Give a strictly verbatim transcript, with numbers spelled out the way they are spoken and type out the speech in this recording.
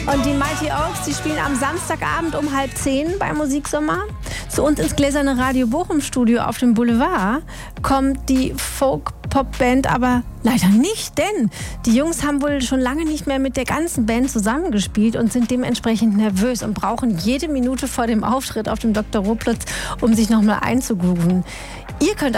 Und die Mighty Oaks, die spielen am Samstagabend um halb zehn bei Musiksommer. Zu uns ins Gläserne Radio Bochum Studio auf dem Boulevard kommt die Folk-Pop-Band aber leider nicht, denn die Jungs haben wohl schon lange nicht mehr mit der ganzen Band zusammengespielt und sind dementsprechend nervös und brauchen jede Minute vor dem Auftritt auf dem Doktor Roh Platz, um sich nochmal einzugrooven. Ihr könnt